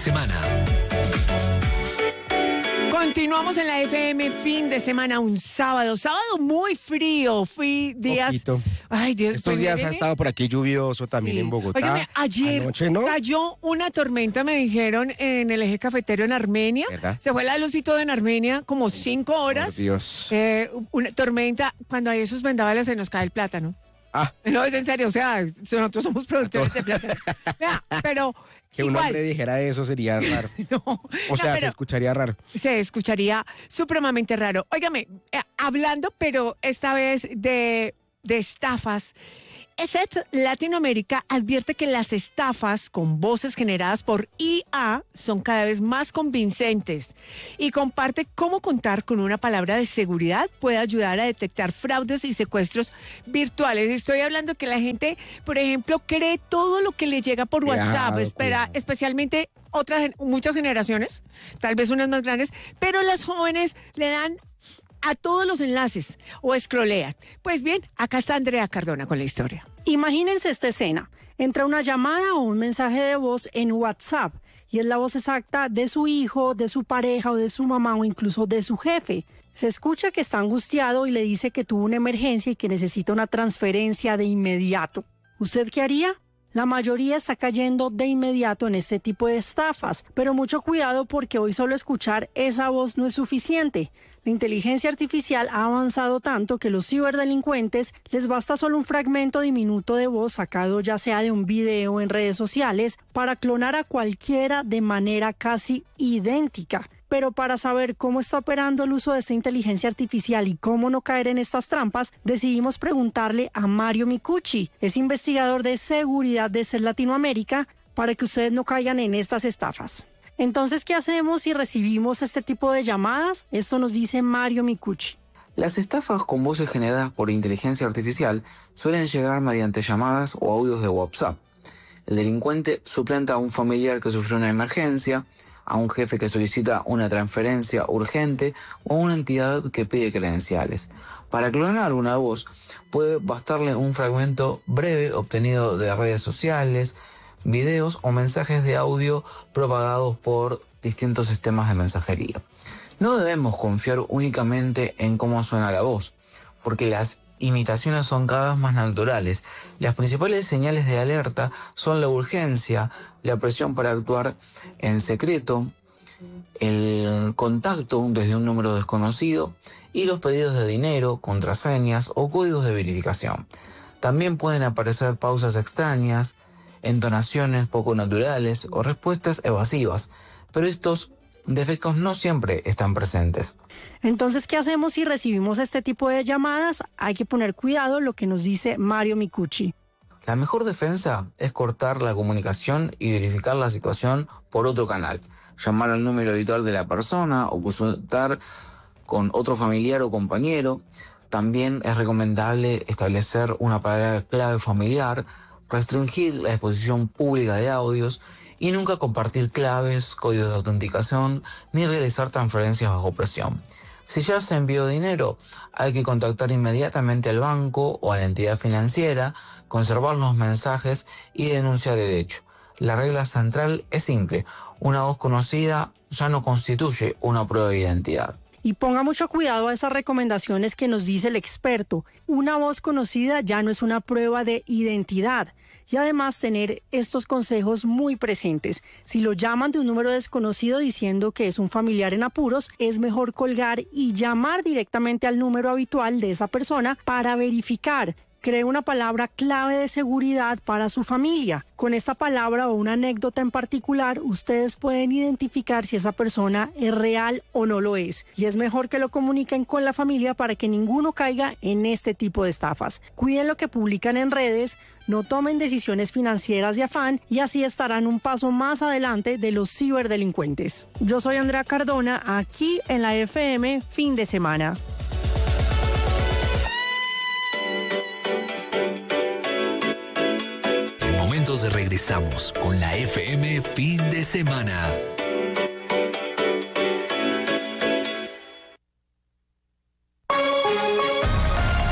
semana. Continuamos en la FM fin de semana, un sábado muy frío, días. Poquito. Ay, Dios. Estos días ha estado por aquí lluvioso también en Bogotá. Óigame, ayer Anoche, ¿no? cayó una tormenta, me dijeron, en el eje cafetero en Armenia. ¿Verdad? Se fue la luz y todo en Armenia, como 5 horas. Por Dios. Una tormenta, cuando hay esos vendavales se nos cae el plátano. Ah, No, es en serio, o sea, nosotros somos productores de plátano. Vea, pero que un igual, hombre dijera eso sería raro. no, O sea, se pero escucharía raro. se escucharía supremamente raro. Óigame, hablando, pero esta vez de estafas, ESET Latinoamérica advierte que las estafas con voces generadas por IA son cada vez más convincentes y comparte cómo contar con una palabra de seguridad puede ayudar a detectar fraudes y secuestros virtuales. Estoy hablando que la gente, por ejemplo, cree todo lo que le llega por WhatsApp, especialmente muchas generaciones, tal vez unas más grandes, pero las jóvenes le dan a todos los enlaces o scrollean. Pues bien, acá está Andrea Cardona con la historia. Imagínense esta escena. Entra una llamada o un mensaje de voz en WhatsApp y es la voz exacta de su hijo, de su pareja o de su mamá o incluso de su jefe. Se escucha que está angustiado y le dice que tuvo una emergencia y que necesita una transferencia de inmediato. ¿Usted qué haría? La mayoría está cayendo de inmediato en este tipo de estafas, pero mucho cuidado porque hoy solo escuchar esa voz no es suficiente. La inteligencia artificial ha avanzado tanto que los ciberdelincuentes les basta solo un fragmento diminuto de voz sacado ya sea de un video en redes sociales para clonar a cualquiera de manera casi idéntica. Pero para saber cómo está operando el uso de esta inteligencia artificial y cómo no caer en estas trampas, decidimos preguntarle a Mario Micucci, es investigador de seguridad de ESET Latinoamérica, para que ustedes no caigan en estas estafas. Entonces, ¿qué hacemos si recibimos este tipo de llamadas? Esto nos dice Mario Micucci. Las estafas con voces generadas por inteligencia artificial suelen llegar mediante llamadas o audios de WhatsApp. El delincuente suplanta a un familiar que sufrió una emergencia, a un jefe que solicita una transferencia urgente o a una entidad que pide credenciales. Para clonar una voz puede bastarle un fragmento breve obtenido de redes sociales, videos o mensajes de audio propagados por distintos sistemas de mensajería. No debemos confiar únicamente en cómo suena la voz, porque las imitaciones son cada vez más naturales. Las principales señales de alerta son la urgencia, la presión para actuar en secreto, el contacto desde un número desconocido y los pedidos de dinero, contraseñas o códigos de verificación. También pueden aparecer pausas extrañas, entonaciones poco naturales o respuestas evasivas, pero estos defectos no siempre están presentes. Entonces, ¿qué hacemos si recibimos este tipo de llamadas? Hay que poner cuidado, lo que nos dice Mario Micucci. La mejor defensa es cortar la comunicación y verificar la situación por otro canal. Llamar al número habitual de la persona o consultar con otro familiar o compañero. También es recomendable establecer una palabra clave familiar, restringir la exposición pública de audios y nunca compartir claves, códigos de autenticación ni realizar transferencias bajo presión. Si ya se envió dinero, hay que contactar inmediatamente al banco o a la entidad financiera, conservar los mensajes y denunciar el hecho. La regla central es simple: una voz conocida ya no constituye una prueba de identidad. Y ponga mucho cuidado a esas recomendaciones que nos dice el experto. Una voz conocida ya no es una prueba de identidad. Y además tener estos consejos muy presentes. Si lo llaman de un número desconocido diciendo que es un familiar en apuros, es mejor colgar y llamar directamente al número habitual de esa persona para verificar. Cree una palabra clave de seguridad para su familia. Con esta palabra o una anécdota en particular, ustedes pueden identificar si esa persona es real o no lo es. Y es mejor que lo comuniquen con la familia para que ninguno caiga en este tipo de estafas. Cuiden lo que publican en redes, no tomen decisiones financieras de afán y así estarán un paso más adelante de los ciberdelincuentes. Yo soy Andrea Cardona, aquí en la FM Fin de Semana. Momentos de regresamos con la FM Fin de Semana.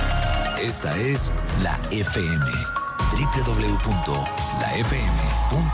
Esta es la FM. www.lafm.com